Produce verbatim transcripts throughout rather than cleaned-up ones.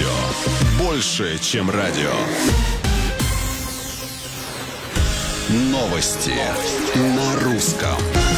Все больше, чем радио. Новости на русском.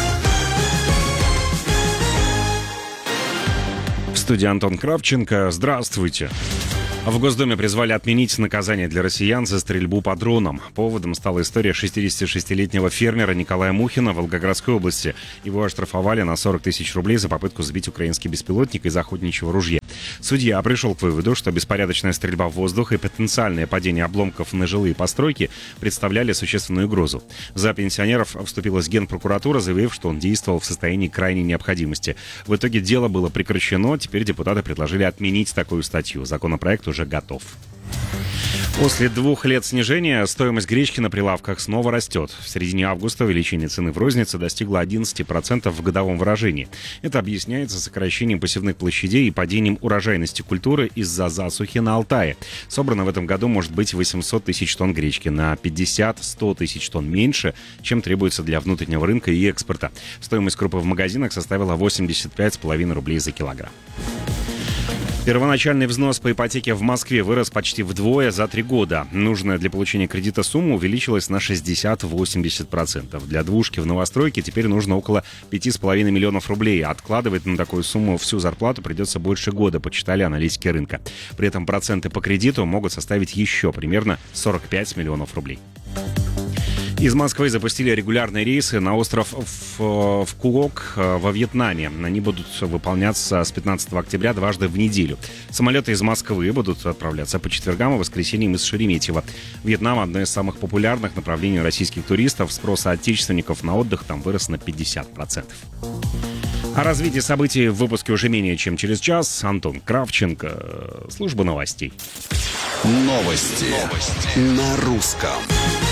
В студии Антон Кравченко. Здравствуйте. В Госдуме призвали отменить наказание для россиян за стрельбу по дронам. Поводом стала история шестидесятишестилетнего фермера Николая Мухина в Волгоградской области. Его оштрафовали на сорок тысяч рублей за попытку сбить украинский беспилотник из охотничьего ружья. Судья пришел к выводу, что беспорядочная стрельба в воздух и потенциальное падение обломков на жилые постройки представляли существенную угрозу. За пенсионеров вступилась Генпрокуратура, заявив, что он действовал в состоянии крайней необходимости. В итоге дело было прекращено. Теперь депутаты предложили отменить такую статью. Законопроект уже готов. После двух лет снижения стоимость гречки на прилавках снова растет. В середине августа увеличение цены в рознице достигло одиннадцать процентов в годовом выражении. Это объясняется сокращением посевных площадей и падением урожайности культуры из-за засухи на Алтае. Собрано в этом году может быть восемьсот тысяч тонн гречки, на пятьдесят-сто тысяч тонн меньше, чем требуется для внутреннего рынка и экспорта. Стоимость крупы в магазинах составила восемьдесят пять с половиной рублей за килограмм. Первоначальный взнос по ипотеке в Москве вырос почти вдвое за три года. Нужная для получения кредита сумма увеличилась на шестьдесят-восемьдесят процентов. Для двушки в новостройке теперь нужно около пяти с половиной миллионов рублей. Откладывать на такую сумму всю зарплату придется больше года, подсчитали аналитики рынка. При этом проценты по кредиту могут составить еще примерно сорок пять миллионов рублей. Из Москвы запустили регулярные рейсы на остров в, в Куок во Вьетнаме. Они будут выполняться с пятнадцатого октября дважды в неделю. Самолеты из Москвы будут отправляться по четвергам и воскресеньям из Шереметьево. Вьетнам – одно из самых популярных направлений российских туристов. Спрос отечественников на отдых там вырос на пятьдесят процентов. О развитии событий в выпуске уже менее чем через час. Антон Кравченко, служба новостей. Новости, Новости. На русском.